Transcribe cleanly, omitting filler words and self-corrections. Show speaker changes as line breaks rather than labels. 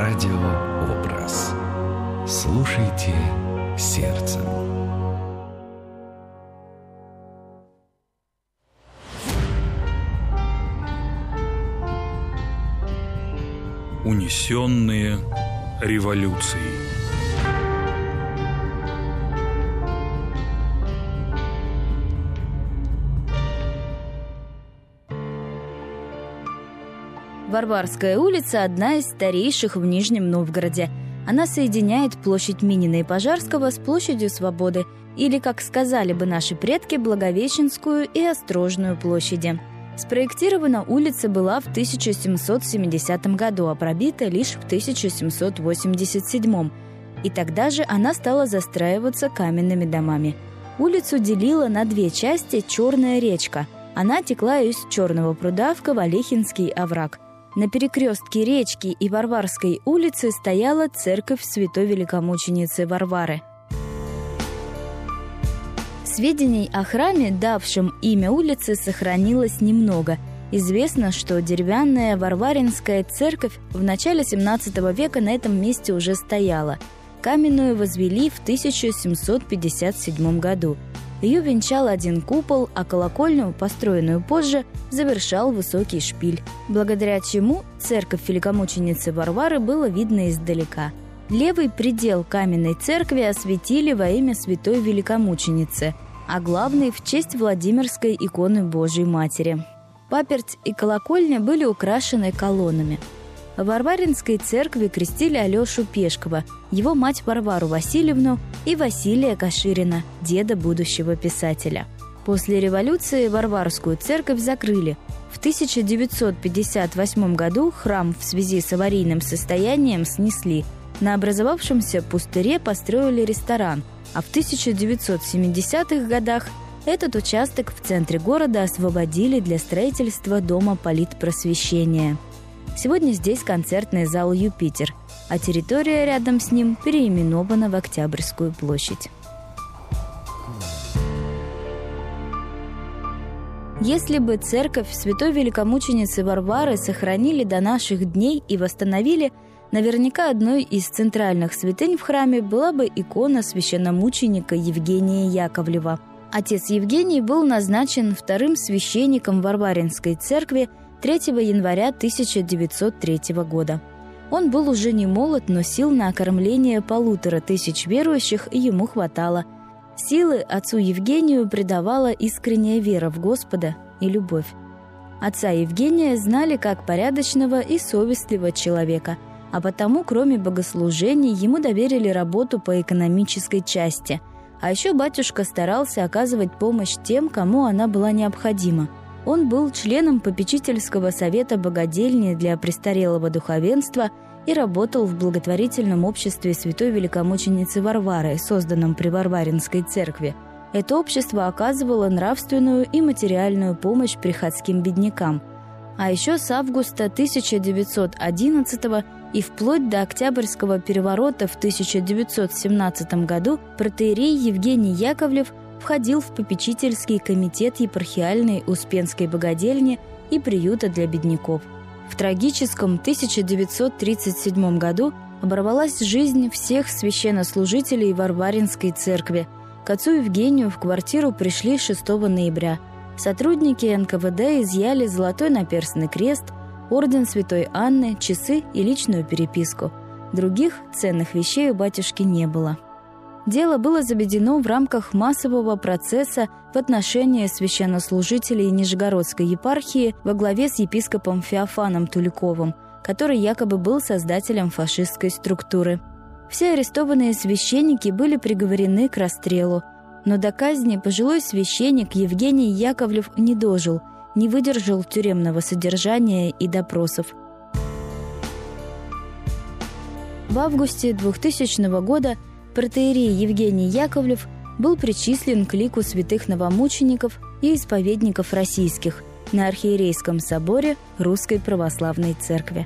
Радиообраз. Слушайте сердцем.
Унесенные революцией.
Варварская улица – одна из старейших в Нижнем Новгороде. Она соединяет площадь Минина и Пожарского с площадью Свободы, или, как сказали бы наши предки, Благовещенскую и Острожную площади. Спроектирована улица была в 1770 году, а пробита лишь в 1787. И тогда же она стала застраиваться каменными домами. Улицу делила на две части Черная речка. Она текла из Черного пруда в Ковалихинский овраг. На перекрестке речки и Варварской улицы стояла церковь святой великомученицы Варвары. Сведений о храме, давшем имя улице, сохранилось немного. Известно, что деревянная Варваринская церковь в начале XVII века на этом месте уже стояла. Каменную возвели в 1757 году. Ее венчал один купол, а колокольню, построенную позже, завершал высокий шпиль, благодаря чему церковь великомученицы Варвары было видно издалека. Левый предел каменной церкви осветили во имя святой великомученицы, а главный в честь Владимирской иконы Божией Матери. Паперть и колокольня были украшены колоннами. В Варваринской церкви крестили Алешу Пешкова, его мать Варвару Васильевну и Василия Каширина, деда будущего писателя. После революции Варварскую церковь закрыли. В 1958 году храм в связи с аварийным состоянием снесли. На образовавшемся пустыре построили ресторан, а в 1970-х годах этот участок в центре города освободили для строительства Дома политпросвещения. Сегодня здесь концертный зал «Юпитер», а территория рядом с ним переименована в Октябрьскую площадь. Если бы церковь святой великомученицы Варвары сохранили до наших дней и восстановили, наверняка одной из центральных святынь в храме была бы икона священномученика Евгения Яковлева. Отец Евгений был назначен вторым священником Варваринской церкви 3 января 1903 года. Он был уже не молод, но сил на окормление 1500 верующих ему хватало. Силы отцу Евгению придавала искренняя вера в Господа и любовь. Отца Евгения знали как порядочного и совестливого человека, а потому, кроме богослужений, ему доверили работу по экономической части. А еще батюшка старался оказывать помощь тем, кому она была необходима. Он был членом попечительского совета богадельни для престарелого духовенства и работал в благотворительном обществе святой великомученицы Варвары, созданном при Варваринской церкви. Это общество оказывало нравственную и материальную помощь приходским беднякам. А еще с августа 1911 и вплоть до Октябрьского переворота в 1917 году протоиерей Евгений Яковлев входил в попечительский комитет епархиальной Успенской богадельни и приюта для бедняков. В трагическом 1937 году оборвалась жизнь всех священнослужителей Варваринской церкви. К отцу Евгению в квартиру пришли 6 ноября. Сотрудники НКВД изъяли золотой наперстный крест, орден Святой Анны, часы и личную переписку. Других ценных вещей у батюшки не было. Дело было заведено в рамках массового процесса в отношении священнослужителей Нижегородской епархии во главе с епископом Феофаном Туликовым, который якобы был создателем фашистской структуры. Все арестованные священники были приговорены к расстрелу, но до казни пожилой священник Евгений Яковлев не дожил, не выдержал тюремного содержания и допросов. В августе 2000 года протоиерей Евгений Яковлев был причислен к лику святых новомучеников и исповедников российских на Архиерейском соборе Русской Православной Церкви.